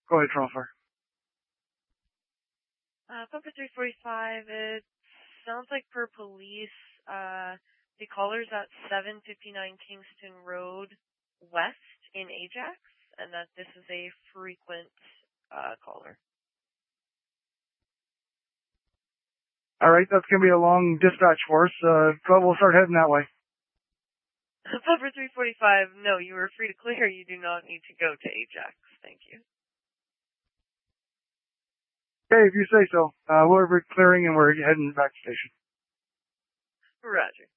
Go ahead, Trumper. Pumper 345, it sounds like per police, the caller's at 759 Kingston Road West in Ajax, and that this is a frequent caller. All right, that's going to be a long dispatch for us. We'll start heading that way. Pumper 345, no, you are free to clear. You do not need to go to Ajax. Thank you. Okay, if you say so. We're clearing and we're heading back to station. Roger.